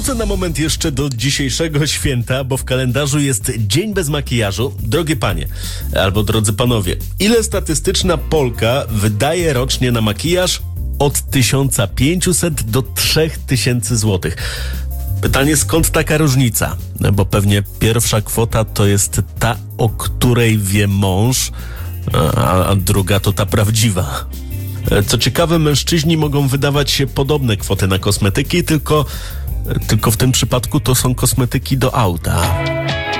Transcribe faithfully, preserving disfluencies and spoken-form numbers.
wrócę na moment jeszcze do dzisiejszego święta, bo w kalendarzu jest Dzień bez makijażu. Drogie panie, albo drodzy panowie, ile statystyczna Polka wydaje rocznie na makijaż? Od tysiąc pięćset do trzy tysiące złotych. Pytanie, skąd taka różnica? Bo pewnie pierwsza kwota to jest ta, o której wie mąż, a, a druga to ta prawdziwa. Co ciekawe, mężczyźni mogą wydawać się podobne kwoty na kosmetyki, tylko, tylko w tym przypadku to są kosmetyki do auta.